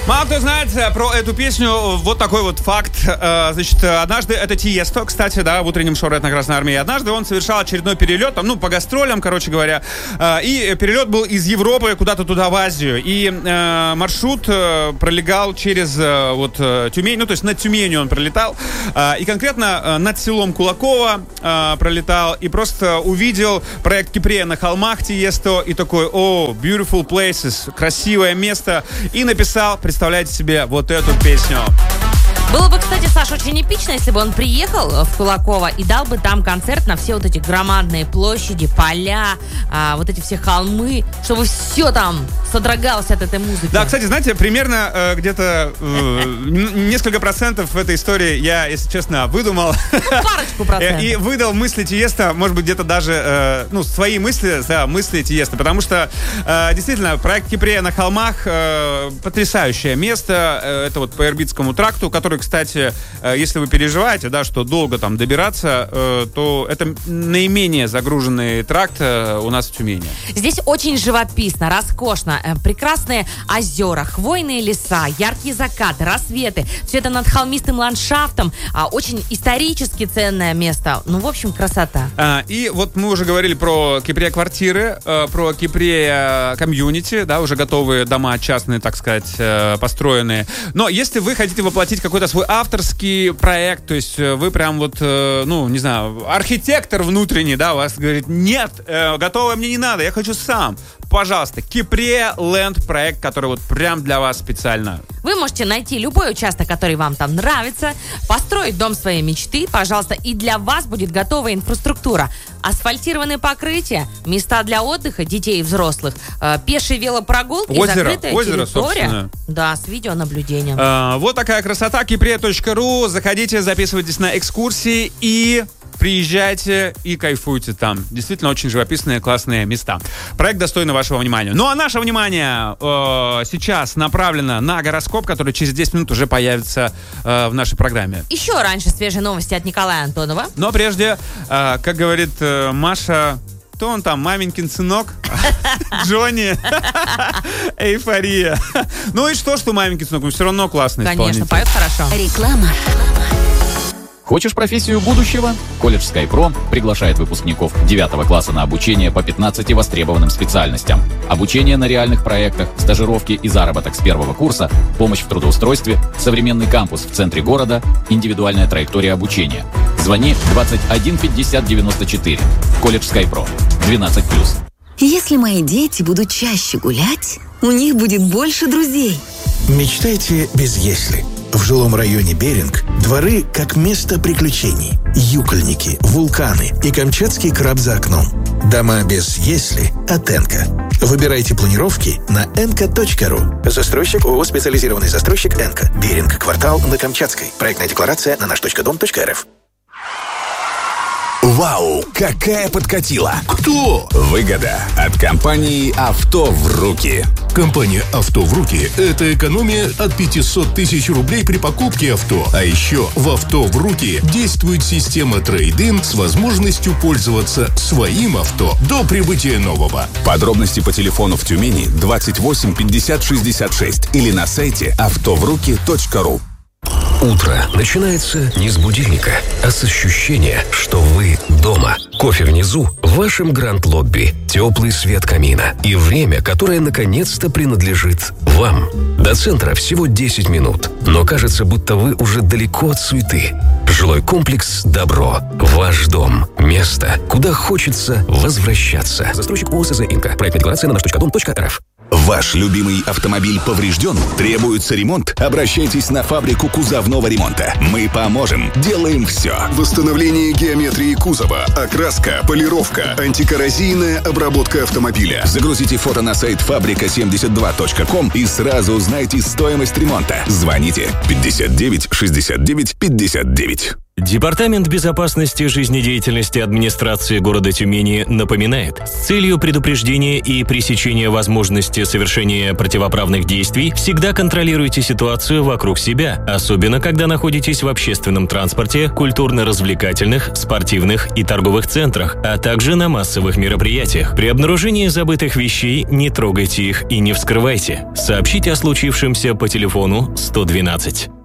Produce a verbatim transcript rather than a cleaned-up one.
Мало кто знает про эту песню. Вот такой вот факт. Значит, однажды, это Тиесто, кстати, да, в утреннем шоу «Рэд на Красной Армии». Однажды он совершал очередной перелет, там, ну, по гастролям, короче говоря. И перелет был из Европы куда-то туда, в Азию. И маршрут пролегал через вот Тюмень, ну, то есть над Тюменью он пролетал. И конкретно над селом Кулаково пролетал. И просто увидел проект Кипрея на холмах Тиесто. И такой: о, beautiful places, красивое место. И написал, представляете себе, вот эту песню. Было бы, кстати, Саш, очень эпично, если бы он приехал в Кулаково и дал бы там концерт на все вот эти громадные площади, поля, а, вот эти все холмы, чтобы все там содрогалось от этой музыки. Да, кстати, знаете, примерно э, где-то э, несколько процентов этой истории я, если честно, выдумал. Парочку процентов. И выдал мысли Тиесто, может быть, где-то даже, э, ну, свои мысли, да, мысли Тиесто, потому что, э, действительно, проект Кипрея на холмах э, потрясающее место. Э, это вот по Ирбитскому тракту, который, кстати, если вы переживаете, да, что долго там добираться, э, то это наименее загруженный тракт э, у нас в Тюмени. Здесь очень живописно, роскошно. Э, прекрасные озера, хвойные леса, яркие закаты, рассветы. Все это над холмистым ландшафтом. Э, очень исторически ценное место. Ну, в общем, красота. А, и вот мы уже говорили про Кипрея квартиры, э, про Кипрея комьюнити, да, уже готовые дома частные, так сказать, э, построенные. Но если вы хотите воплотить какой-то свой авторский проект, то есть вы прям вот, ну, не знаю, архитектор внутренний, да, у вас говорит: нет, готовое мне не надо, я хочу сам. Пожалуйста, Кипрея Ленд проект, который вот прям для вас специально. Вы можете найти любой участок, который вам там нравится, построить дом своей мечты, пожалуйста, и для вас будет готовая инфраструктура. Асфальтированные покрытия, места для отдыха детей и взрослых, э, пешие велопрогулки, озеро, закрытая озеро, территория. Собственно. Да, с видеонаблюдением. А, вот такая красота. кипрея точка ру. Заходите, записывайтесь на экскурсии и приезжайте и кайфуйте там. Действительно, очень живописные, классные места. Проект достойный вашего внимания. Ну, а наше внимание э, сейчас направлено на гороскоп, который через десять минут уже появится э, в нашей программе. Еще раньше свежие новости от Николая Антонова. Но прежде, э, как говорит э, Маша... Кто он там? Маменькин сынок? Джонни. Эйфория. Ну и что, что маменькин сынок? Он все равно классный исполнитель. Конечно, поет хорошо. Реклама. Хочешь профессию будущего? Колледж SkyPro приглашает выпускников девятого класса на обучение по пятнадцати востребованным специальностям. Обучение на реальных проектах, стажировки и заработок с первого курса, помощь в трудоустройстве, современный кампус в центре города, индивидуальная траектория обучения. Звони двадцать один пятьдесят девяносто четыре. Колледж SkyPro. двенадцать плюс. Если мои дети будут чаще гулять, у них будет больше друзей. Мечтайте без «если». В жилом районе Беринг дворы как место приключений. Юкольники, вулканы и камчатский краб за окном. Дома без «если» от «Энка». Выбирайте планировки на энка точка ру. Застройщик ООО «Специализированный застройщик Энка». Беринг, квартал на Камчатской. Проектная декларация на наш точка дом точка рф. Вау, какая подкатила! Кто? Выгода от компании «Авто в руки». Компания «Авто в руки» — это экономия от пятисот тысяч рублей при покупке авто. А еще в «Авто в руки» действует система трейд-ин с возможностью пользоваться своим авто до прибытия нового. Подробности по телефону в Тюмени двадцать восемь пятьдесят шестьдесят шесть или на сайте авто в руки точка ру. Утро начинается не с будильника, а с ощущения, что вы дома. Кофе внизу в вашем гранд-лобби, теплый свет камина и время, которое наконец-то принадлежит вам. До центра всего десять минут, но кажется, будто вы уже далеко от суеты. Жилой комплекс «Добро». Ваш дом. Место, куда хочется возвращаться. Застройщик ООО СЗ «Инка». Проектная декларация на наш точка дом точка рф. Ваш любимый автомобиль поврежден? Требуется ремонт? Обращайтесь на фабрику кузовного ремонта. Мы поможем. Делаем все. Восстановление геометрии кузова, окраска, полировка, антикоррозийная обработка автомобиля. Загрузите фото на сайт фабрика семьдесят два точка ком и сразу узнайте стоимость ремонта. Звоните пятьдесят девять шестьдесят девять пятьдесят девять. Департамент безопасности жизнедеятельности администрации города Тюмени напоминает, с целью предупреждения и пресечения возможности совершения противоправных действий всегда контролируйте ситуацию вокруг себя, особенно когда находитесь в общественном транспорте, культурно-развлекательных, спортивных и торговых центрах, а также на массовых мероприятиях. При обнаружении забытых вещей не трогайте их и не вскрывайте. Сообщите о случившемся по телефону сто двенадцать.